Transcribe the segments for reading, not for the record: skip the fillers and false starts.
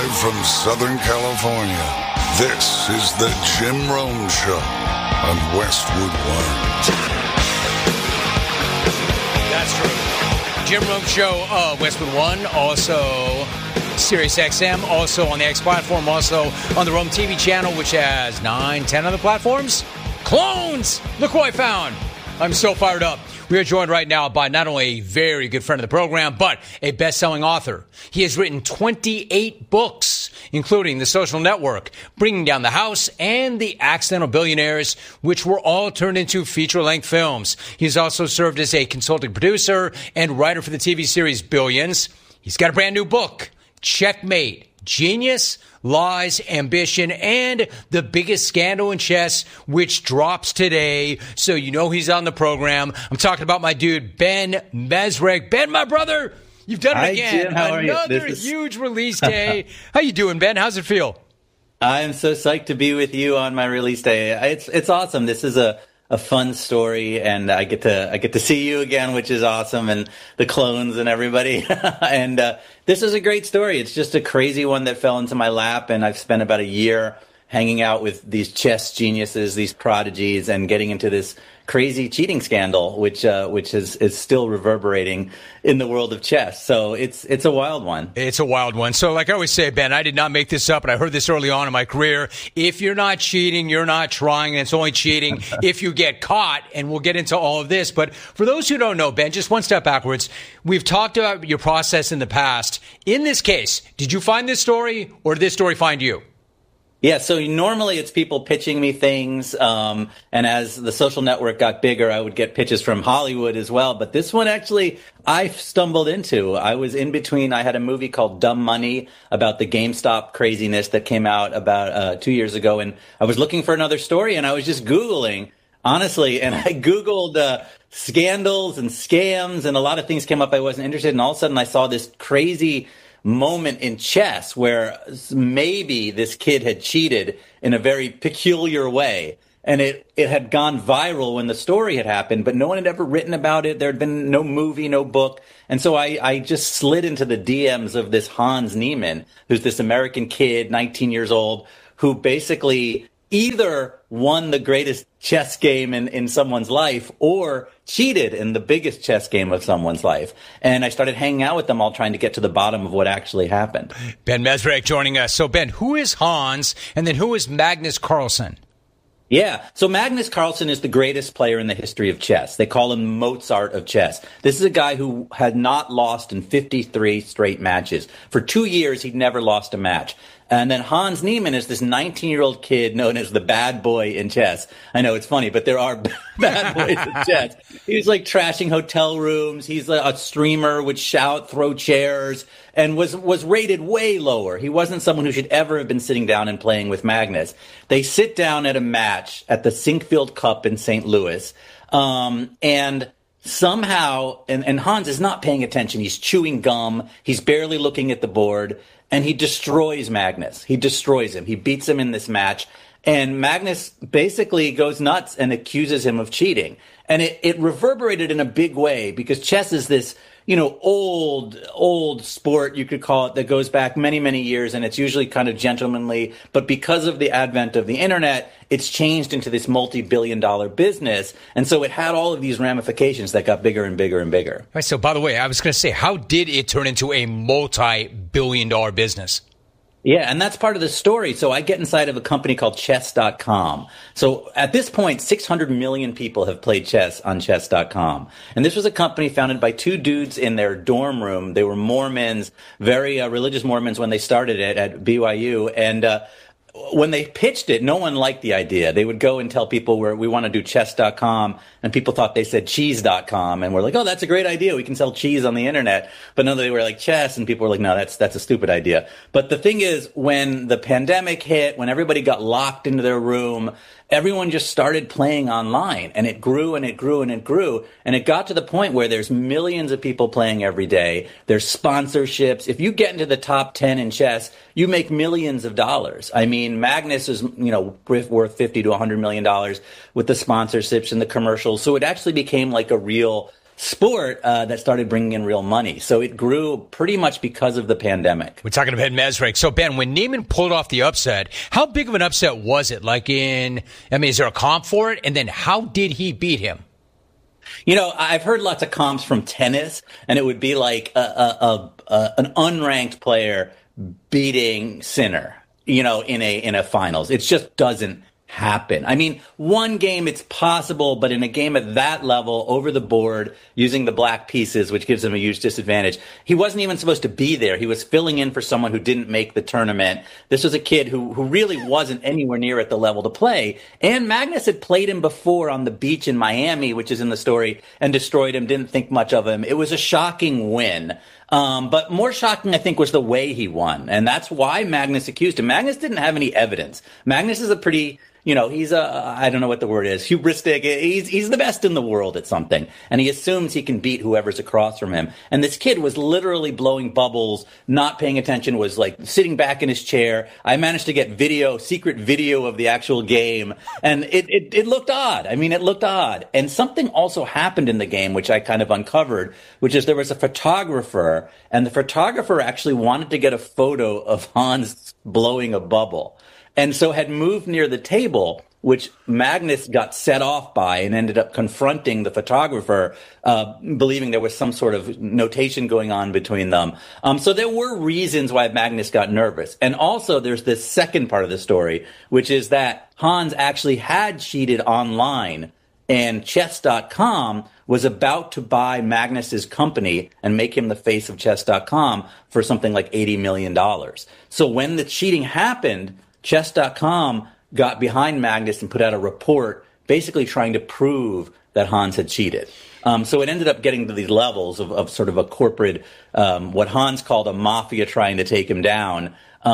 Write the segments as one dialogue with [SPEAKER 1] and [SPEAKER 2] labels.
[SPEAKER 1] Live from Southern California, this is the Jim Rome Show on Westwood One.
[SPEAKER 2] That's true. Jim Rome Show, Westwood One, also Sirius XM, also on the X platform, also on the Rome TV channel, which has 9, 10 other platforms. Clones! Look who I found. I'm so fired up. We are joined right now by not only a very good friend of the program, but a best-selling author. He has written 28 books, including The Social Network, Bringing Down the House, and The Accidental Billionaires, which were all turned into feature-length films. He's also served as a consulting producer and writer for the TV series Billions. He's got a brand new book, Checkmate: Genius, Lies, Ambition, and the Biggest Scandal in Chess, which drops today. So you know he's on the program. I'm talking about my dude, Ben Mezrich. Ben, my brother, you've done it again.
[SPEAKER 3] Jim, how are you?
[SPEAKER 2] Another huge release day. How you doing, Ben? How's it feel?
[SPEAKER 3] I'm so psyched to be with you on my release day. It's awesome. This is a fun story, and I get to see you again, which is awesome, and the clones and everybody. And this is a great story. It's just a crazy one that fell into my lap, and I've spent about a year hanging out with these chess geniuses, these prodigies, and getting into this crazy cheating scandal, which is still reverberating in the world of chess. So it's a wild one.
[SPEAKER 2] It's a wild one. So like I always say, Ben, I did not make this up, and I heard this early on in my career. If you're not cheating, you're not trying, and it's only cheating if you get caught, and we'll get into all of this. But for those who don't know, Ben, just one step backwards, we've talked about your process in the past. In this case, did you find this story, or did this story find you?
[SPEAKER 3] Yeah, so normally it's people pitching me things, and as the Social Network got bigger, I would get pitches from Hollywood as well. But this one actually I stumbled into. I was in between. I had a movie called Dumb Money about the GameStop craziness that came out about 2 years ago, and I was looking for another story, and I was just Googling, honestly, and I Googled scandals and scams, and a lot of things came up I wasn't interested in. All of a sudden, I saw this crazy moment in chess where maybe this kid had cheated in a very peculiar way. And it had gone viral when the story had happened, but no one had ever written about it. There had been no movie, no book. And so I just slid into the DMs of this Hans Niemann, who's this American kid, 19 years old, who basically either won the greatest chess game in someone's life or cheated in the biggest chess game of someone's life. And I started hanging out with them all, trying to get to the bottom of what actually happened.
[SPEAKER 2] Ben Mezrich joining us. So, Ben, who is Hans, and then who is Magnus Carlsen?
[SPEAKER 3] Yeah, so Magnus Carlsen is the greatest player in the history of chess. They call him Mozart of chess. This is a guy who had not lost in 53 straight matches. For 2 years, he'd never lost a match. And then Hans Niemann is this 19-year-old kid known as the bad boy in chess. I know it's funny, but there are bad boys in chess. He's like trashing hotel rooms. He's a streamer, would shout, throw chairs, and was rated way lower. He wasn't someone who should ever have been sitting down and playing with Magnus. They sit down at a match at the Sinkfield Cup in St. Louis, and somehow, and Hans is not paying attention. He's chewing gum. He's barely looking at the board. And he destroys Magnus. He destroys him. He beats him in this match. And Magnus basically goes nuts and accuses him of cheating. And it reverberated in a big way because chess is this, old sport, you could call it, that goes back many, many years. And it's usually kind of gentlemanly. But because of the advent of the internet, it's changed into this multi-billion-dollar business. And so it had all of these ramifications that got bigger and bigger and bigger.
[SPEAKER 2] All right, so by the way, I was going to say, how did it turn into a multi-billion-dollar business?
[SPEAKER 3] Yeah, and that's part of the story. So I get inside of a company called Chess.com. So at this point, 600 million people have played chess on Chess.com. And this was a company founded by two dudes in their dorm room. They were Mormons, very religious Mormons when they started it at BYU. And when they pitched it, no one liked the idea. They would go and tell people we want to do chess.com, and people thought they said cheese.com, and we're like, oh, that's a great idea. We can sell cheese on the internet. But no, they were like chess, and people were like, no, that's a stupid idea. But the thing is, when the pandemic hit, when everybody got locked into their room, everyone just started playing online, and it grew and it grew and it grew. And it got to the point where there's millions of people playing every day. There's sponsorships. If you get into the top 10 in chess, you make millions of dollars. I mean, Magnus is, worth $50 to $100 million with the sponsorships and the commercials. So it actually became like a real sport that started bringing in real money. So it grew pretty much because of the pandemic.
[SPEAKER 2] We're talking about Mesrick. So, Ben, when Neiman pulled off the upset, how big of an upset was it? Is there a comp for it? And then how did he beat him?
[SPEAKER 3] I've heard lots of comps from tennis, and it would be like an unranked player beating Sinner, in a finals. It just doesn't happen. I mean, one game it's possible, but in a game at that level, over the board, using the black pieces, which gives him a huge disadvantage, he wasn't even supposed to be there. He was filling in for someone who didn't make the tournament. This was a kid who really wasn't anywhere near at the level to play. And Magnus had played him before on the beach in Miami, which is in the story, and destroyed him, didn't think much of him. It was a shocking win. But more shocking, I think, was the way he won. And that's why Magnus accused him. Magnus didn't have any evidence. Magnus is a pretty, he's I don't know what the word is, hubristic. He's the best in the world at something. And he assumes he can beat whoever's across from him. And this kid was literally blowing bubbles, not paying attention, was like sitting back in his chair. I managed to get secret video of the actual game. And it looked odd. I mean, it looked odd. And something also happened in the game, which I kind of uncovered, which is there was a photographer, and the photographer actually wanted to get a photo of Hans blowing a bubble. And so had moved near the table, which Magnus got set off by and ended up confronting the photographer, believing there was some sort of notation going on between them. So there were reasons why Magnus got nervous. And also there's this second part of the story, which is that Hans actually had cheated online, and Chess.com was about to buy Magnus's company and make him the face of Chess.com for something like $80 million. So when the cheating happened, Chess.com got behind Magnus and put out a report basically trying to prove that Hans had cheated. So it ended up getting to these levels of sort of a corporate, what Hans called a mafia trying to take him down.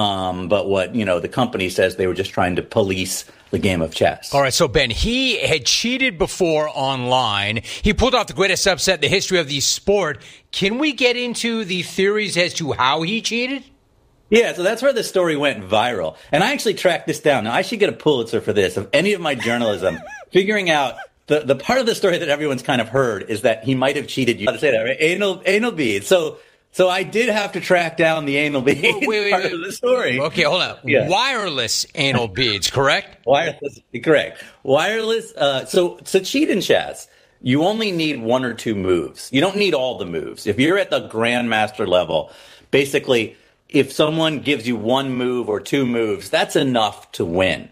[SPEAKER 3] But what, the company says they were just trying to police the game of chess.
[SPEAKER 2] All right, so Ben, he had cheated before online. He pulled off the greatest upset in the history of the sport. Can we get into the theories as to how he cheated?
[SPEAKER 3] Yeah, so that's where the story went viral. And I actually tracked this down. Now, I should get a Pulitzer for this, of any of my journalism, figuring out the part of the story that everyone's kind of heard is that he might have cheated. You got to say that, right? Anal beads. So I did have to track down the anal beads part of the story.
[SPEAKER 2] Okay, hold on. Yeah. Wireless anal beads, correct?
[SPEAKER 3] Wireless, correct. Wireless. So cheat in chess, you only need one or two moves. You don't need all the moves. If you're at the grandmaster level, basically, if someone gives you one move or two moves, that's enough to win.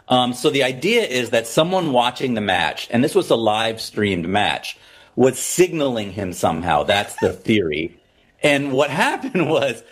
[SPEAKER 3] So the idea is that someone watching the match, and this was a live streamed match, was signaling him somehow. That's the theory. And what happened was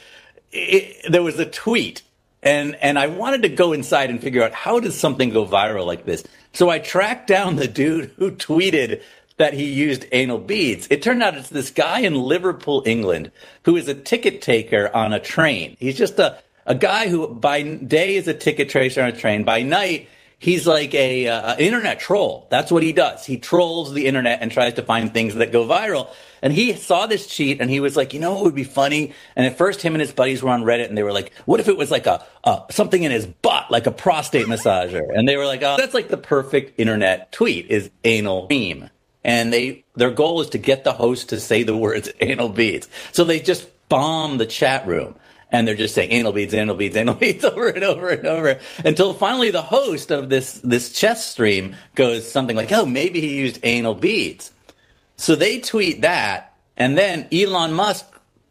[SPEAKER 3] there was a tweet, and I wanted to go inside and figure out, how does something go viral like this? So I tracked down the dude who tweeted that he used anal beads. It turned out it's this guy in Liverpool, England, who is a ticket taker on a train. He's just a guy who by day is a ticket tracer on a train. By night, he's like an internet troll. That's what he does. He trolls the internet and tries to find things that go viral. And he saw this cheat, and he was like, what would be funny? And at first, him and his buddies were on Reddit, and they were like, what if it was like something in his butt, like a prostate massager? And they were like, that's like the perfect internet tweet, is anal meme. And their goal is to get the host to say the words anal beads. So they just bomb the chat room. And they're just saying anal beads, anal beads, anal beads over and over and over until finally the host of this chess stream goes something like, maybe he used anal beads. So they tweet that, and then Elon Musk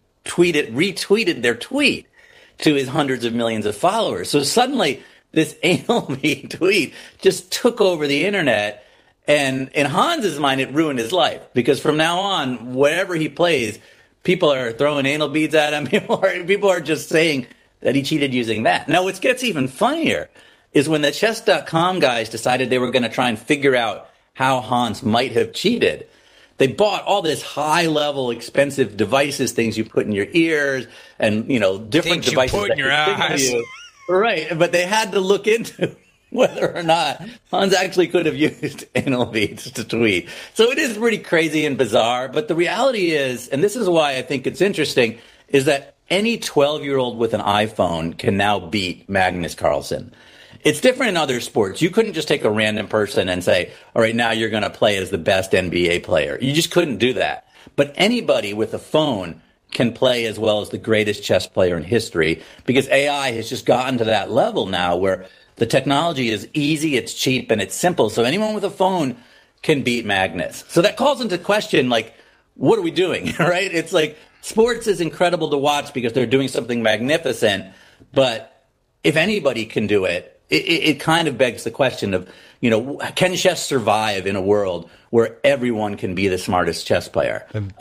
[SPEAKER 3] retweeted their tweet to his hundreds of millions of followers. So suddenly this anal bead tweet just took over the internet, and in Hans's mind it ruined his life, because from now on, wherever he plays, people are throwing anal beads at him. People are just saying that he cheated using that. Now, what gets even funnier is when the Chess.com guys decided they were going to try and figure out how Hans might have cheated, they bought all this high-level, expensive devices, things you put in your ears, and different
[SPEAKER 2] things
[SPEAKER 3] devices
[SPEAKER 2] you put in your eyes.
[SPEAKER 3] Right, but they had to look into whether or not Hans actually could have used anal beads to tweet. So it is pretty crazy and bizarre, but the reality is, and this is why I think it's interesting, is that any 12-year-old with an iPhone can now beat Magnus Carlsen. It's different in other sports. You couldn't just take a random person and say, all right, now you're going to play as the best NBA player. You just couldn't do that. But anybody with a phone can play as well as the greatest chess player in history, because AI has just gotten to that level now where the technology is easy, it's cheap, and it's simple. So anyone with a phone can beat Magnus. So that calls into question, like, what are we doing, right? It's like sports is incredible to watch because they're doing something magnificent. But if anybody can do it, it kind of begs the question of, can chess survive in a world where everyone can be the smartest chess player?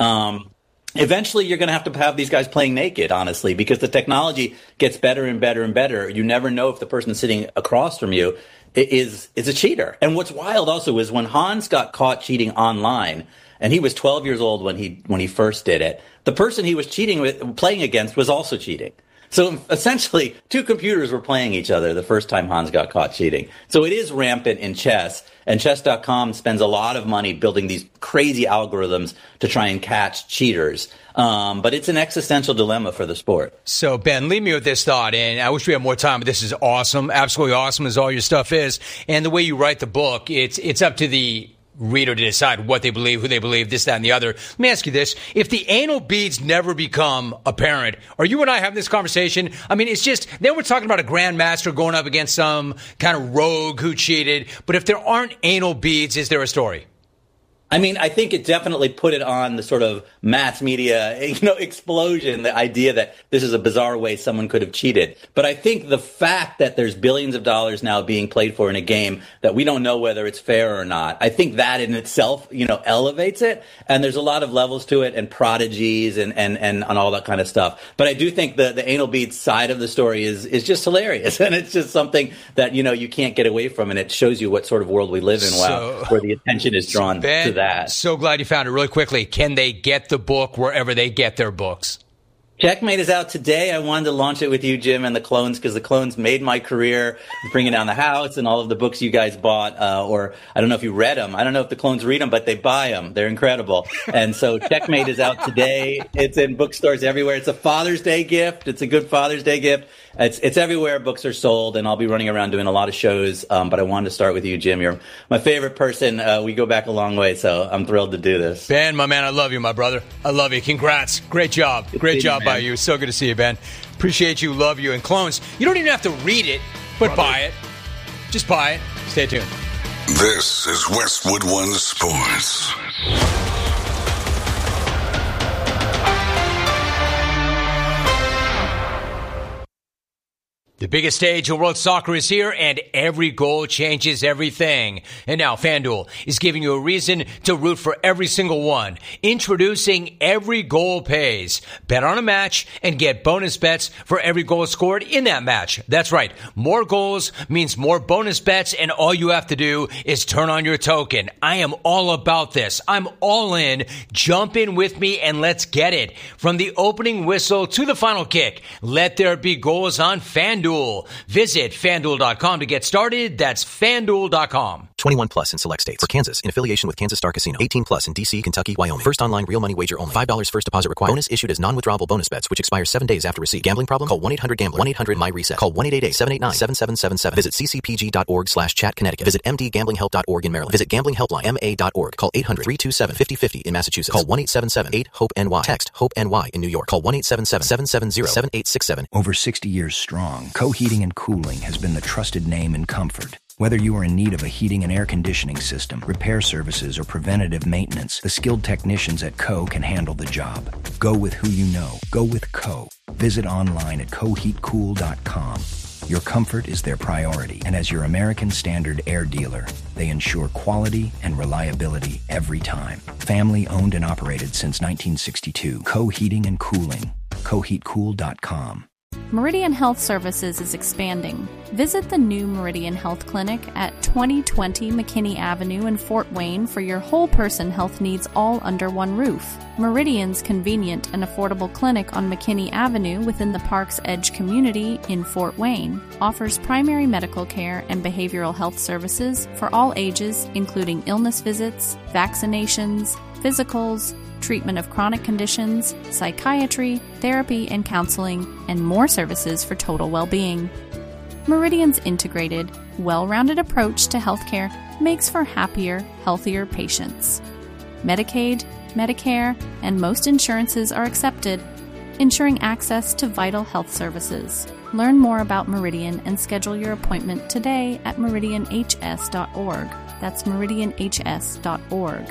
[SPEAKER 3] Eventually, you're going to have these guys playing naked, honestly, because the technology gets better and better and better. You never know if the person sitting across from you is a cheater. And what's wild also is when Hans got caught cheating online, and he was 12 years old when he first did it, the person he was playing against was also cheating. So essentially, two computers were playing each other the first time Hans got caught cheating. So it is rampant in chess, and Chess.com spends a lot of money building these crazy algorithms to try and catch cheaters. But it's an existential dilemma for the sport.
[SPEAKER 2] So, Ben, leave me with this thought, and I wish we had more time, but this is awesome, absolutely awesome as all your stuff is. And the way you write the book, it's up to the reader to decide what they believe, who they believe, this, that, and the other. Let me ask you this. If the anal beads never become apparent, are you and I having this conversation? I mean, it's just, then we're talking about a grandmaster going up against some kind of rogue who cheated. But if there aren't anal beads, is there a story?
[SPEAKER 3] I mean, I think it definitely put it on the sort of mass media, explosion, the idea that this is a bizarre way someone could have cheated. But I think the fact that there's billions of dollars now being played for in a game that we don't know whether it's fair or not, I think that in itself, elevates it. And there's a lot of levels to it and prodigies and all that kind of stuff. But I do think the anal beads side of the story is just hilarious. And it's just something that, you can't get away from. And it shows you what sort of world we live in, where the attention is drawn to that.
[SPEAKER 2] So glad you found it. Really quickly, can they get the book wherever they get their books?
[SPEAKER 3] Checkmate is out today. I wanted to launch it with you, Jim, and the Clones, because the Clones made my career bringing down the house and all of the books you guys bought, or I don't know if you read them. I don't know if the Clones read them, but they buy them. They're incredible. And so Checkmate is out today. It's in bookstores everywhere. It's a Father's Day gift. It's a good Father's Day gift. It's everywhere books are sold, and I'll be running around doing a lot of shows. But I wanted to start with you, Jim. You're my favorite person. We go back a long way, so I'm thrilled to do this.
[SPEAKER 2] Ben, my man, I love you, my brother. I love you. Congrats. Great job. Great job by you. So good to see you, Ben. Appreciate you. Love you. And Clones, you don't even have to read it, but buy it. Just buy it. Stay tuned.
[SPEAKER 1] This is Westwood One Sports.
[SPEAKER 2] The biggest stage in world soccer is here, and every goal changes everything. And now FanDuel is giving you a reason to root for every single one. Introducing Every Goal Pays. Bet on a match and get bonus bets for every goal scored in that match. That's right. More goals means more bonus bets, and all you have to do is turn on your token. I am all about this. I'm all in. Jump in with me and let's get it. From the opening whistle to the final kick, let there be goals on FanDuel. Visit FanDuel.com to get started. That's FanDuel.com.
[SPEAKER 4] 21 plus in select states. For Kansas, in affiliation with Kansas Star Casino. 18 plus in D.C., Kentucky, Wyoming. First online real money wager only. $5 first deposit required. Bonus issued as non-withdrawable bonus bets, which expire 7 days after receipt. Gambling problem? Call 1-800-GAMBLER. 1-800-MY-RESET. Call 1-888-789-7777. Visit ccpg.org/chat Connecticut. Visit mdgamblinghelp.org in Maryland. Visit gamblinghelplinema.org. Call 800-327-5050 in Massachusetts. Call 1-877-8-HOPE-NY. Text HOPE-NY in New York. Call 1-877-770-7867.
[SPEAKER 5] Over 60 years strong, Co Heating and Cooling has been the trusted name in comfort. Whether you are in need of a heating and air conditioning system, repair services, or preventative maintenance, the skilled technicians at Co can handle the job. Go with who you know. Go with Co. Visit online at coheatcool.com. Your comfort is their priority, and as your American Standard air dealer, they ensure quality and reliability every time. Family owned and operated since 1962. Co Heating and Cooling. coheatcool.com.
[SPEAKER 6] Meridian Health Services is expanding. Visit the new Meridian Health Clinic at 2020 McKinney Avenue in Fort Wayne for your whole person health needs all under one roof. Meridian's convenient and affordable clinic on McKinney Avenue within the Park's Edge community in Fort Wayne offers primary medical care and behavioral health services for all ages, including illness visits, vaccinations, physicals, treatment of chronic conditions, psychiatry, therapy and counseling, and more services for total well-being. Meridian's integrated, well-rounded approach to healthcare makes for happier, healthier patients. Medicaid, Medicare, and most insurances are accepted, ensuring access to vital health services. Learn more about Meridian and schedule your appointment today at meridianhs.org. That's meridianhs.org.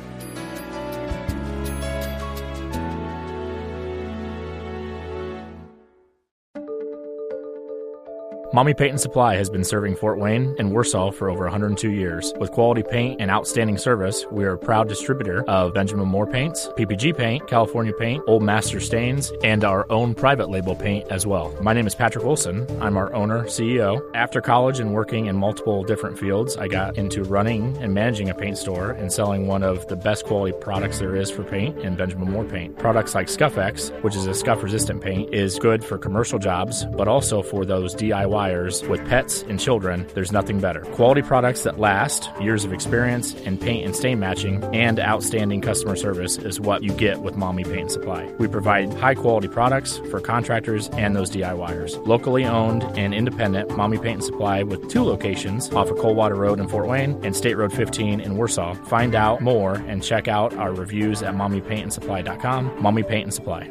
[SPEAKER 7] Mommy Paint and Supply has been serving Fort Wayne and Warsaw for over 102 years. With quality paint and outstanding service, we are a proud distributor of Benjamin Moore paints, PPG paint, California paint, Old Master stains, and our own private label paint as well. My name is Patrick Wilson. I'm our owner, CEO. After college and working in multiple different fields, I got into running and managing a paint store and selling one of the best quality products there is for paint in Benjamin Moore paint. Products like Scuff-X, which is a scuff-resistant paint, is good for commercial jobs, but also for those DIY with pets and children. There's nothing better. Quality products that last, years of experience in paint and stain matching, and outstanding customer service is what you get with Mommy Paint and Supply. We provide high quality products for contractors and those DIYers. Locally owned and independent, Mommy Paint and Supply with 2 locations off of Coldwater Road in Fort Wayne and State Road 15 in Warsaw. Find out more and check out our reviews at mommypaintandsupply.com. Mommy Paint and Supply.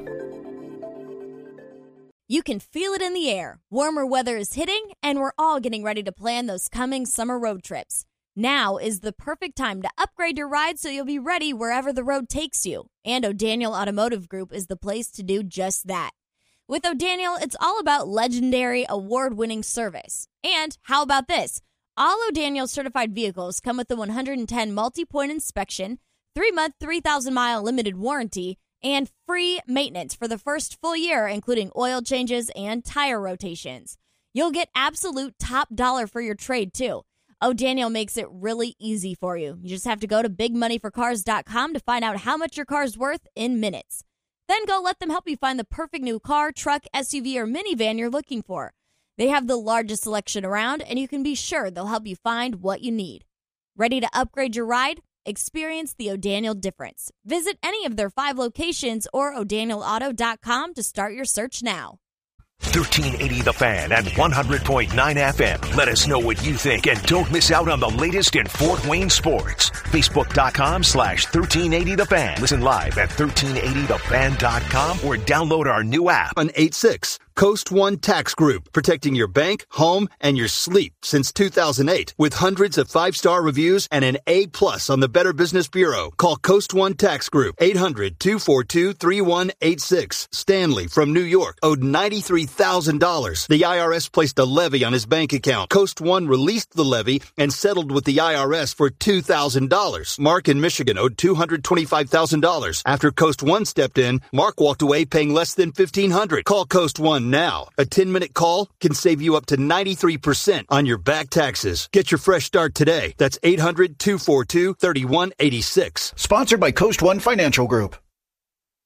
[SPEAKER 8] You can feel it in the air. Warmer weather is hitting, and we're all getting ready to plan those coming summer road trips. Now is the perfect time to upgrade your ride so you'll be ready wherever the road takes you. And O'Daniel Automotive Group is the place to do just that. With O'Daniel, it's all about legendary, award-winning service. And how about this? All O'Daniel certified vehicles come with a 110 multi-point inspection, 3-month, 3,000-mile limited warranty, and free maintenance for the first full year, including oil changes and tire rotations. You'll get absolute top dollar for your trade, too. O'Daniel makes it really easy for you. You just have to go to bigmoneyforcars.com to find out how much your car's worth in minutes. Then go let them help you find the perfect new car, truck, SUV, or minivan you're looking for. They have the largest selection around, and you can be sure they'll help you find what you need. Ready to upgrade your ride? Experience the O'Daniel difference. Visit any of their 5 locations or o'danielauto.com to start your search now.
[SPEAKER 9] 1380 The Fan and 100.9 FM. Let us know what you think and don't miss out on the latest in Fort Wayne sports. Facebook.com/1380 The Fan. Listen live at 1380thefan.com or download our new app.
[SPEAKER 10] On 8-6. Coast One Tax Group, protecting your bank, home, and your sleep since 2008. With hundreds of 5-star reviews and an A+ on the Better Business Bureau. Call Coast One Tax Group, 800-242-3186. Stanley from New York owed $93,000. The IRS placed a levy on his bank account. Coast One released the levy and settled with the IRS for $2,000. Mark in Michigan owed $225,000. After Coast One stepped in, Mark walked away paying less than $1,500. Call Coast One now. A 10-minute call can save you up to 93% on your back taxes. Get your fresh start today. That's 800-242-3186.
[SPEAKER 11] Sponsored by Coast One Financial Group.